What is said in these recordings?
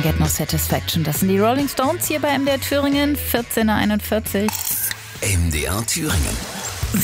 Get No Satisfaction. Das sind die Rolling Stones hier bei MDR Thüringen, 14:41. MDR Thüringen.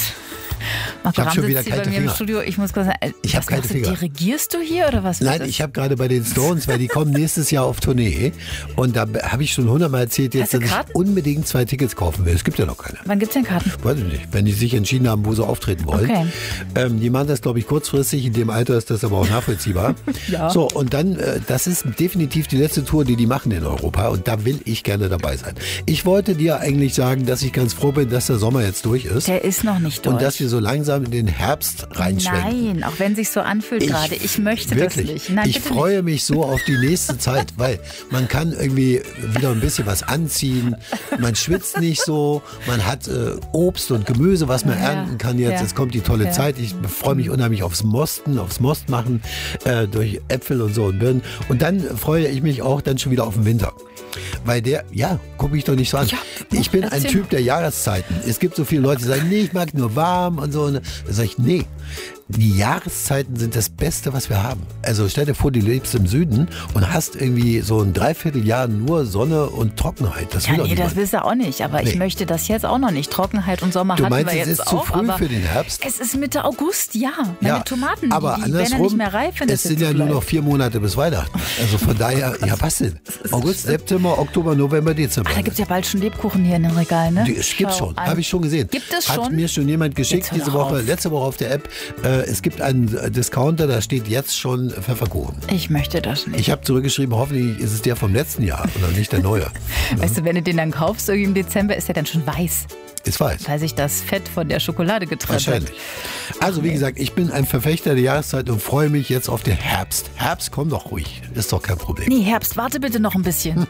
Marco Ich habe schon wieder sitzt hier bei kalte mir Finger. im Studio. Ich muss kurz sagen, Ich habe kalte Finger. Dirigierst du hier oder was? Nein, ich habe gerade bei den Stones, weil die kommen nächstes Jahr auf Tournee. Und da habe ich schon 100-mal erzählt, jetzt, dass ich unbedingt 2 Tickets kaufen will. Es gibt ja noch keine. Wann gibt's denn Karten? Weiß ich nicht, wenn die sich entschieden haben, wo sie auftreten wollen. Okay. Die machen das, glaube ich, kurzfristig. In dem Alter ist das aber auch nachvollziehbar. Ja. So, und dann, das ist definitiv die letzte Tour, die machen in Europa. Und da will ich gerne dabei sein. Ich wollte dir eigentlich sagen, dass ich ganz froh bin, dass der Sommer jetzt durch ist. Der ist noch nicht durch. Und dass wir so langsam in den Herbst reinschwenken. Nein, auch wenn sich so anfühlt gerade. Ich möchte wirklich, das nicht. Nein, ich freue mich so auf die nächste Zeit, weil man kann irgendwie wieder ein bisschen was anziehen. Man schwitzt nicht so. Man hat Obst und Gemüse, was man ernten kann jetzt. Ja. Jetzt kommt die tolle Zeit. Ich freue mich unheimlich aufs Most machen, durch Äpfel und so und Birnen. Und dann freue ich mich auch dann schon wieder auf den Winter. Weil guck mich doch nicht so an. Ja, ich bin ein Typ der Jahreszeiten. Es gibt so viele Leute, die sagen, nee, ich mag nur warm und so. Da sage ich, nee. Die Jahreszeiten sind das Beste, was wir haben. Also stell dir vor, du lebst im Süden und hast irgendwie so ein Dreivierteljahr nur Sonne und Trockenheit. Das will doch niemand. Das willst du auch nicht. Aber ich möchte das jetzt auch noch nicht. Trockenheit und Sommer hatten wir jetzt auch. Du meinst, es ist zu früh für den Herbst? Es ist Mitte August, ja. Meine Tomaten, aber die werden ja nicht mehr reif, wenn es sind ja nur noch 4 Monate bis Weihnachten. Also von daher, was denn? August, September, Oktober, November, Dezember. Da gibt es ja bald schon Lebkuchen hier in den Regalen, ne? Es gibt schon, habe ich schon gesehen. Gibt es schon? Hat mir schon jemand geschickt letzte Woche auf der App. Es gibt einen Discounter, da steht jetzt schon Pfefferkuchen. Ich möchte das nicht. Ich habe zurückgeschrieben, hoffentlich ist es der vom letzten Jahr und nicht der neue. Weißt du, wenn du den dann kaufst, irgendwie im Dezember, ist der dann schon weiß. Ist weiß. Weil sich das Fett von der Schokolade getrennt Wahrscheinlich. Also wie gesagt, ich bin ein Verfechter der Jahreszeit und freue mich jetzt auf den Herbst. Herbst, komm doch ruhig. Ist doch kein Problem. Nee, Herbst, warte bitte noch ein bisschen.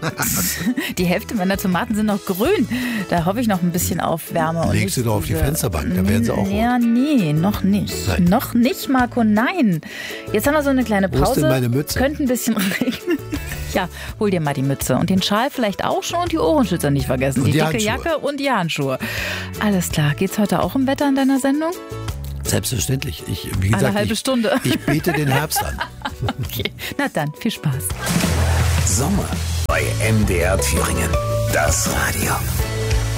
Die Hälfte meiner Tomaten sind noch grün. Da hoffe ich noch ein bisschen auf Wärme. Und legst du doch auf die Fensterbank, da werden sie auch rot. Ja, nee, noch nicht. Nein. Noch nicht, Marco, nein. Jetzt haben wir so eine kleine Pause. Wo ist denn meine Mütze? Könnte ein bisschen regnen. Ja, hol dir mal die Mütze und den Schal vielleicht auch schon und die Ohrenschützer nicht vergessen. Und die dicke Handschuhe. Jacke und die Handschuhe. Alles klar. Geht's heute auch um Wetter in deiner Sendung? Selbstverständlich. Wie gesagt, eine halbe Stunde. Ich bete den Herbst an. Okay, na dann, viel Spaß. Sommer bei MDR Thüringen. Das Radio.